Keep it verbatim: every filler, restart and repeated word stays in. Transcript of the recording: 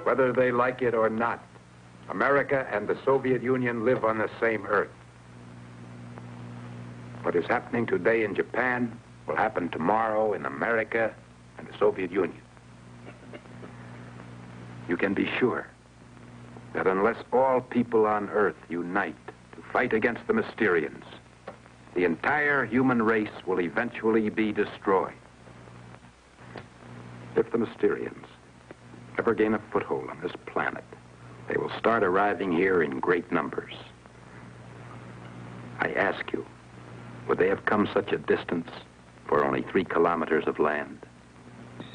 Whether they like it or not, America and the Soviet Union live on the same Earth. What is happening today in Japan will happen tomorrow in America and the Soviet Union. You can be sure that unless all people on Earth unite to fight against the Mysterians, the entire human race will eventually be destroyed. If the Mysterians ever gain a foothold on this planet, they will start arriving here in great numbers. I ask you, would they have come such a distance for only three kilometers of land?